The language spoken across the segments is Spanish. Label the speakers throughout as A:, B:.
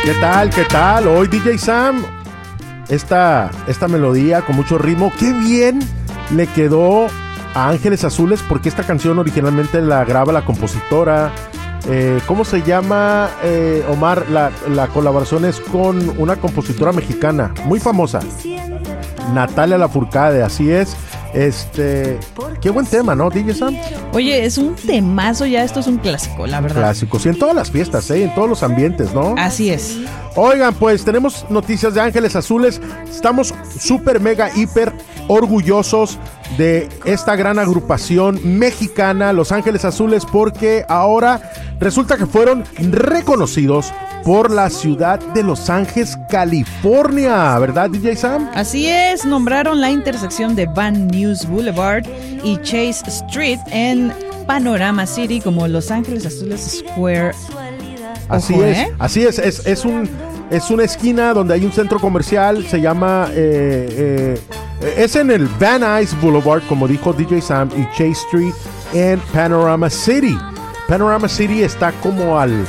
A: ¿Qué tal? ¿Qué tal? Hoy DJ Sam, esta melodía con mucho ritmo, qué bien le quedó a Ángeles Azules, porque esta canción originalmente la graba la compositora, ¿cómo se llama, Omar? La colaboración es con una compositora mexicana muy famosa, Natalia Lafourcade, así es. Qué buen tema, ¿no, DJ Sam?
B: Oye, es un temazo ya, esto es un clásico, la verdad.
A: Clásico, sí, en todas las fiestas, en todos los ambientes, ¿no?
B: Así es.
A: Oigan, pues tenemos noticias de Ángeles Azules. Estamos súper, mega, hiper orgullosos de esta gran agrupación mexicana, Los Ángeles Azules, porque ahora resulta que fueron reconocidos por la ciudad de Los Ángeles, California, ¿verdad, DJ Sam?
B: Así es, nombraron la intersección de Van Nuys Boulevard y Chase Street en Panorama City como Los Ángeles Azules Square.
A: Así
B: Ojo,
A: es, así es una esquina donde hay un centro comercial, se llama, es en el Van Nuys Boulevard, como dijo DJ Sam, y Chase Street en Panorama City. Panorama City está como al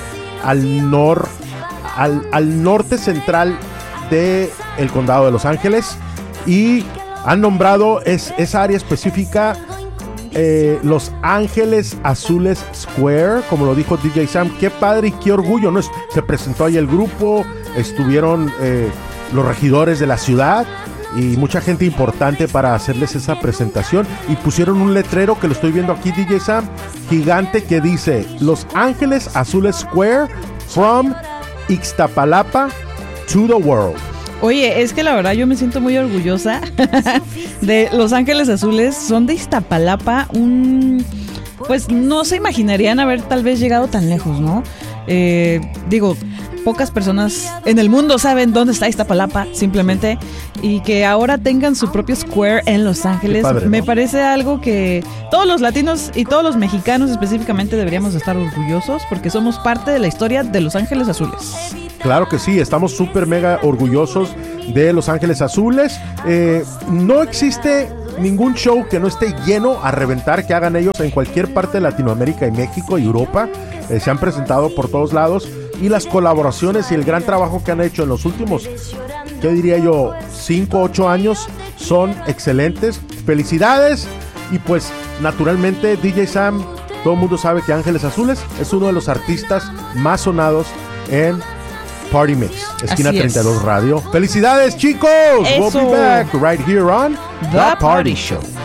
A: norte central del condado de Los Ángeles, y han nombrado esa área específica Los Ángeles Azules Square, como lo dijo DJ Sam. Qué padre y qué orgullo, ¿no? Se presentó ahí el grupo, estuvieron los regidores de la ciudad y mucha gente importante para hacerles esa presentación, y pusieron un letrero que lo estoy viendo aquí, DJ Sam, gigante, que dice Los Ángeles Azules Square from Ixtapalapa to the world.
B: Oye, es que la verdad yo me siento muy orgullosa de Los Ángeles Azules. Son de Iztapalapa, pues no se imaginarían haber tal vez llegado tan lejos, ¿no? Digo, pocas personas en el mundo saben dónde está Iztapalapa, simplemente, y que ahora tengan su propio square en Los Ángeles, padre, ¿no? Me parece algo que todos los latinos y todos los mexicanos específicamente deberíamos estar orgullosos, porque somos parte de la historia de Los Ángeles Azules.
A: Claro que sí, estamos súper mega orgullosos de Los Ángeles Azules. No existe ningún show que no esté lleno a reventar que hagan ellos en cualquier parte de Latinoamérica y México y Europa. Se han presentado por todos lados, y las colaboraciones y el gran trabajo que han hecho en los últimos, ¿qué diría yo? 5, 8 años son excelentes. Felicidades. Y pues naturalmente, DJ Sam, todo el mundo sabe que Ángeles Azules es uno de los artistas más sonados en Party Mix, esquina 32 Radio. Felicidades, chicos.
B: Eso.
A: We'll be back right here on The Party Show.